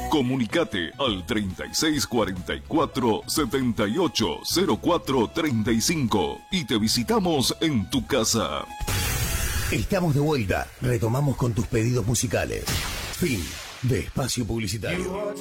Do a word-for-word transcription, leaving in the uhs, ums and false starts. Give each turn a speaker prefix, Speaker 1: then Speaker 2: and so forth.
Speaker 1: Comunicate al treinta y seis cuarenta y cuatro setenta y ocho cero cuatro treinta y cinco y te visitamos en tu casa.
Speaker 2: Estamos de vuelta. Retomamos con tus pedidos musicales. Fin de espacio publicitario.